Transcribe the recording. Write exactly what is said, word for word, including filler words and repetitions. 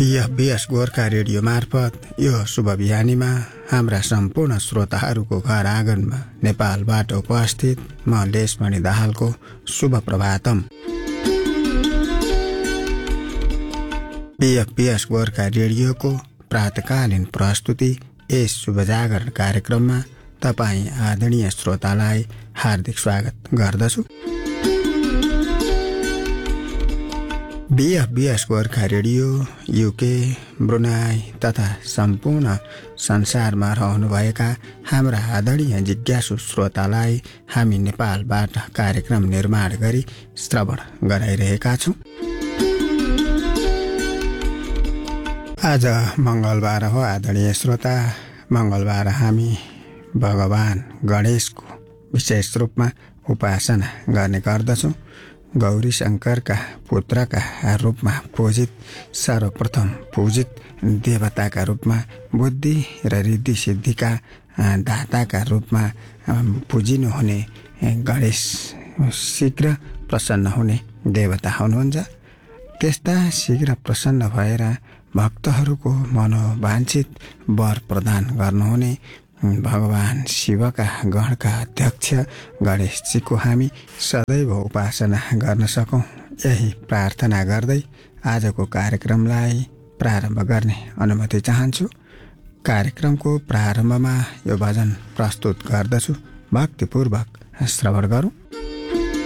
बीएफबीएस Gorkha radio मार्फत यो शुभ बिहानीमा हाम्रा सम्पूर्ण श्रोताहरूको घर आँगनमा नेपालबाट उपस्थित म लेशमणि दाहालको शुभ प्रभातम। बीएफबीएस गोर्खा रेडियोको प्रातकालीन प्रस्तुति यस शुभ जागरण कार्यक्रममा तपाईँ आदरणीय श्रोतालाई हार्दिक स्वागत गर्दछु। बीएफबीएस गोर्खा रेडियो युके, ब्रुनाई तथा सम्पूर्ण संसारमा रहनुभएका हाम्रा आदरणीय जिज्ञासु श्रोतालाई हामी नेपालबाट कार्यक्रम निर्माण गरी श्रवण गराइरहेका छौँ। आज मङ्गलबार हो आदरणीय श्रोता। मङ्गलबार हामी भगवान गणेशको विशेष रूपमा उपासना गर्ने गर्दछौँ। गौरी शङ्करका पुत्रका रूपमा पूजित, सर्वप्रथम पूजित देवताका रूपमा, बुद्धि र रिद्धि सिद्धिका दाताका रूपमा पूजिनुहुने गणेश शीघ्र प्रसन्न हुने देवता हुनुहुन्छ। त्यस्ता शीघ्र प्रसन्न भएर भक्तहरूको मनोवाञ्छित वर प्रदान गर्नुहुने भगवान शिवका गणका अध्यक्ष गणेशजीको हामी सदैव उपासना गर्न सकौँ, यही प्रार्थना गर्दै आजको कार्यक्रमलाई प्रारम्भ गर्ने अनुमति चाहन्छु। कार्यक्रमको प्रारम्भमा यो भजन प्रस्तुत गर्दछु, भक्तिपूर्वक श्रवण गरौँ।